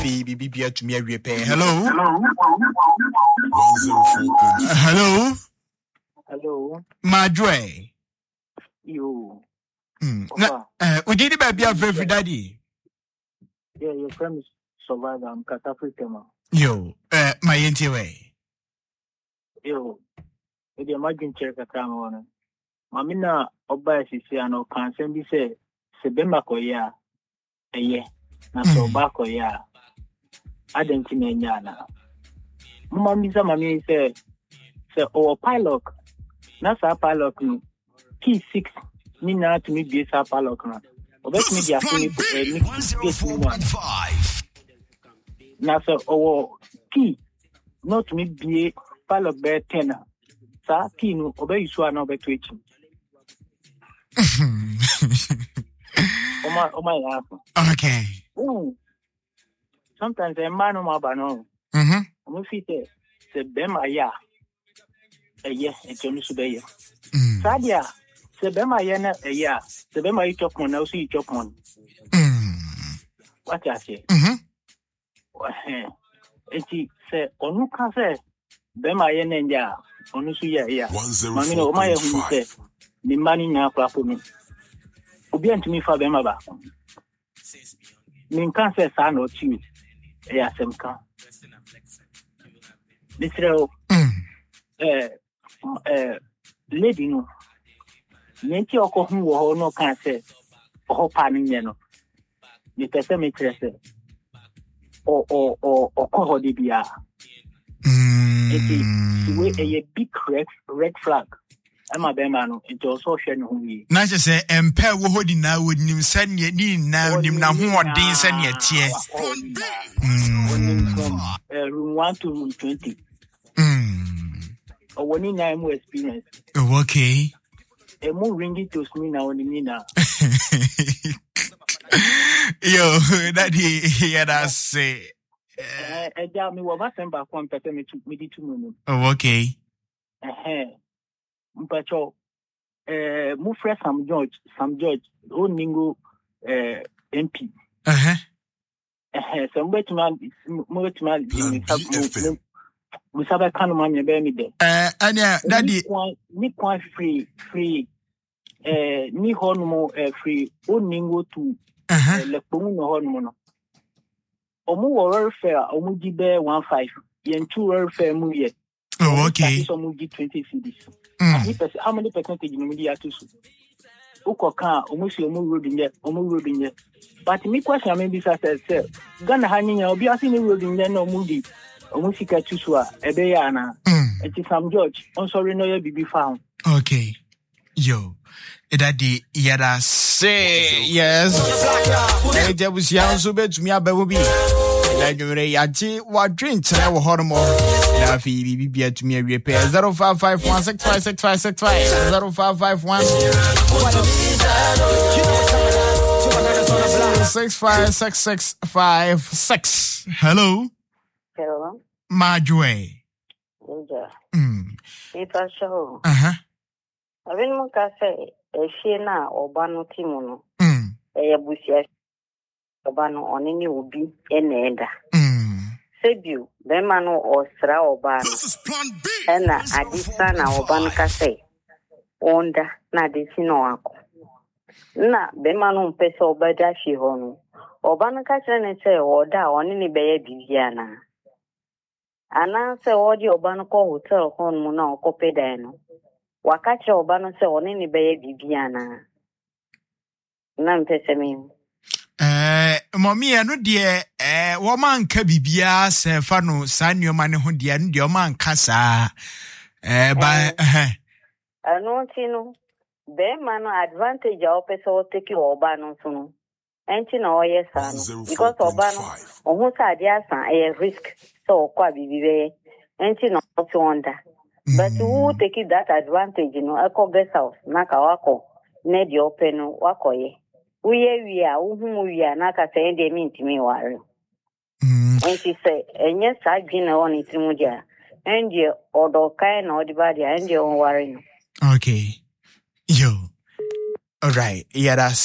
BBB to me repair. Hello. Hello. Hello. Madre. You. We did it be a very daddy. Yeah, your friend is survivor. I'm Catafrica. Yo, my way. Yo, if you imagine check a time on Mamina Oba Siciano can send me say Sebemako ya a ye, not so bako ya. I didn't see me yana. Mamisa Mammy say, oh, pilot. That's our pilot. Key 6. Nina to me be a pilot. This is Plan B 104.5. Now, so, oh, key, not me be pilot bear 10. Sir, key no obey you so no better twitching. Oh my God. Okay. Sometimes a man on my banner. I'm a fit the Bema ya. Yes, it's only to be. Sadia. Sebema yana ya sebema you chop on now see you chop on what I say enti say onu ka say bema yana nja onu su ya mami no ma ya hu say ni mani nya kwa po mi obi antumi fa bema ba min kan say sa no ti ya semka lisreo lady no Nenti oko hu wo no kan se o pa ni nye no ni pese me trese o ko di bia it a big red flag ama be ma no it also hwe no hu yi na se empe wo hodi na wonim sane ni na nim na ho odin sane tie room 1 to room 20 o woni na mu experience okay. A more ringy to me now on the mina. Yo, that he had us say. A jam me was sent back 1 person me 2 minutes. Oh, okay. Mpacho, move fresh Sam George, O Ningo MP. Somewhere to man, more to man, we have a kind of money, baby. And yeah, daddy, Nick free. Ni hono free o ningo to le pomu no hono omu welfare omu gibe 15 yen 2 welfare mu ye oh okay so mu gi 20 cedis how many percentage no di atusu ukoka omu si omu road nye but me question me bisa say Ghana hanya obi asi ni road nye no mu di omu sika tusu a ebe ya na eti Sam George on sorry no ye bibi found okay yo Daddy, yada say yes. They was young so bad to me about be. Like yachi what drink I will hormone. Now Phoebe be to me repair 0551656565 0551 656656. Hello. Hello. Marjorie. It's a show. I mean, say. Shena Obano Timono. Busia Obano on any ubi eneda. Sebu, Bemano or Sra Obano. This is Plan B. Ena Adisana Obano Case. Onda Nadisino Ako. Na Bemano Peso Badashi Hono. Obano Case say Oda on any baby Diana. Ana se Odi Obano Hotel Honmuna Copedano. Wakacha obano se onini beye bibiana na mpese mimi mommy anu de wo man ka bibia se fa no sanyo ne ho de anu de o man kasa ba anu tinu be mano advantage o pese o take obano sunu enti na o yesa no because obano ohun sa dia san risk so kwa bibibe enti na o to onda. But who take that advantage, Eko guest house, Naka wako, Nedi open wako ye. We are, Naka say they mean to me worry. And she say, and yes, I been on it, Muja, and you, or kind or the body, and your worry. Okay. Yo. All right. Yeah, that's